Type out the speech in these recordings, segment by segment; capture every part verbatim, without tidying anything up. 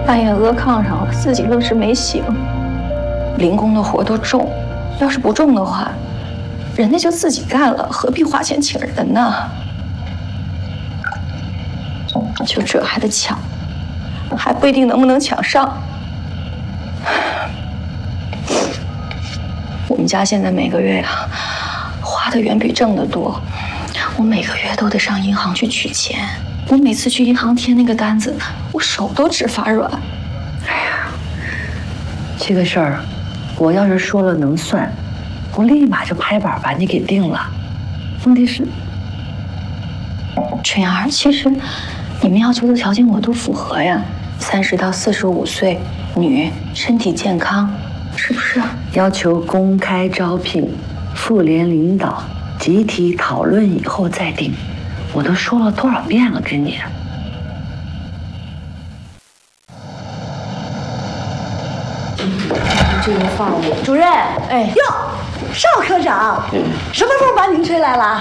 半夜饿炕上了，自己愣是没醒。零工的活都重，要是不重的话，人家就自己干了，何必花钱请人呢？就这还得抢，还不一定能不能抢上。我们家现在每个月呀，花的远比挣的多。我每个月都得上银行去取钱，我每次去银行填那个单子，我手都直发软。 哎呀，这个事儿，我要是说了能算，我立马就拍板把你给定了。问题是， 春阳，其实你们要求的条件我都符合呀，三十到四十五岁，女，身体健康，是不是？ 要求公开招聘，妇联领导集体讨论以后再定。我都说了多少遍了，跟你。 这个话我主任， 哎哟，邵科长，嗯、什么风把您吹来了？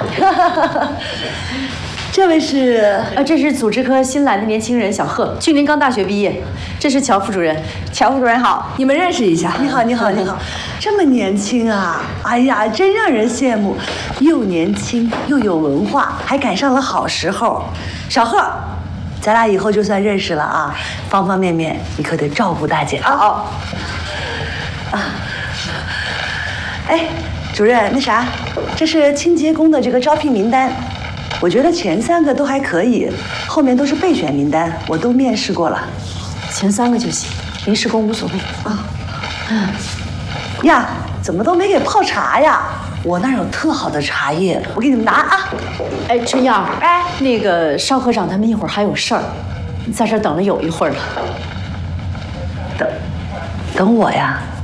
这位是啊，这是组织科新来的年轻人小贺，去年刚大学毕业。这是乔副主任，乔副主任好，你们认识一下。 你好，你好，你好，这么年轻啊！哎呀，真让人羡慕，又年轻又有文化，还赶上了好时候。小贺，咱俩以后就算认识了啊，方方面面你可得照顾大姐啊。 哦。 啊，哎，主任，那啥，这是清洁工的这个招聘名单。我觉得前三个都还可以，后面都是备选名单，我都面试过了。 前三个就行，临时工无所谓啊。 嗯，呀，怎么都没给泡茶呀？我那儿有特好的茶叶，我给你们拿啊。 哎，春燕，哎，那个邵科长他们一会儿还有事儿，在这儿等了有一会儿了。 等，等我呀。